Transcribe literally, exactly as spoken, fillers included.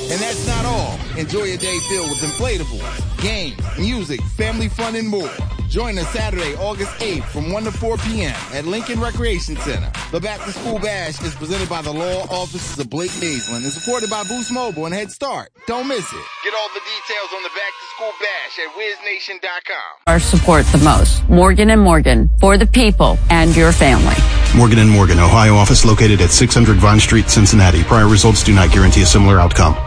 And that's not all. Enjoy a day filled with inflatables, games, music, family fun, and more. Join us Saturday, August eighth from one to four p.m. at Lincoln Recreation Center. The Back to School Bash is presented by the law offices of Blake Naisland and supported by Boost Mobile and Head Start. Don't miss it. Get all the details on the Back to School Bash at wiz nation dot com. Our support the most. Morgan and Morgan, for the people and your family. Morgan and Morgan, Ohio office located at six hundred Vine Street, Cincinnati. Prior results do not guarantee a similar outcome.